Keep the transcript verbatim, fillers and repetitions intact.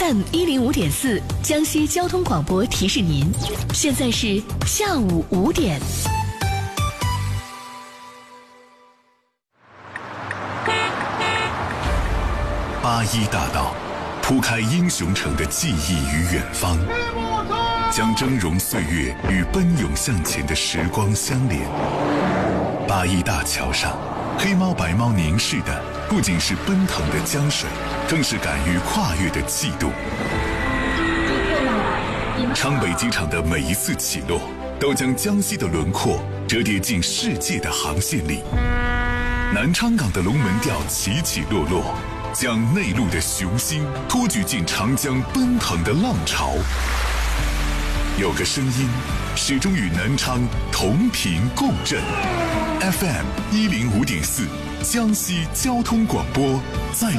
F M 一零五点四，江西交通广播提示您，现在是下午五点。 八一大道铺开英雄城的记忆与远方，将峥嵘岁月与奔涌向前的时光相连。八一大桥上，黑猫白猫凝视的不仅是奔腾的江水，更是敢于跨越的气度。昌北机场的每一次起落，都将江西的轮廓折叠进世界的航线里。南昌港的龙门吊起起落落，将内陆的雄心托举进长江奔腾的浪潮。有个声音始终与南昌同频共振。F M 一零五点四，江西交通广播在。